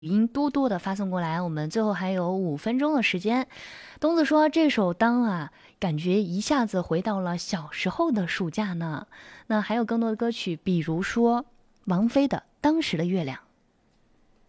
语音多多的发送过来，我们最后还有5分钟的时间。东子说这首《当》啊，感觉一下子回到了小时候的暑假呢。那还有更多的歌曲，比如说王菲的《当时的月亮》。